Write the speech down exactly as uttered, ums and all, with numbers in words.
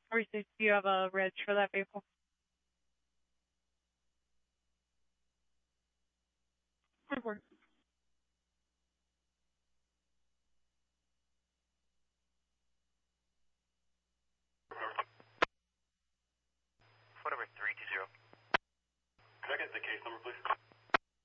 Received. Do you have a reg for that vehicle? Report.